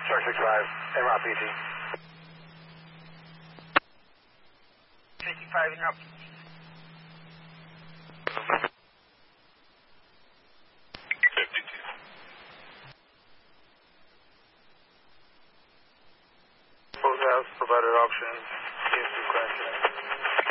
Shark 65, MROP PT. 65 and up. Both have provided options. CSC question.